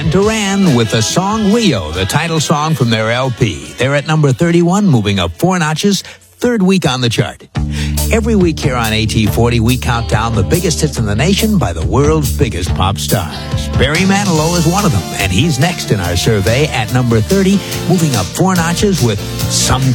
Duran Duran with the song Rio, the title song from their LP. They're at number 31, moving up 4 notches, third week on the chart. Every week here on AT40, we count down the biggest hits in the nation by the world's biggest pop stars. Barry Manilow is one of them, and he's next in our survey at number 30, moving up 4 notches with Some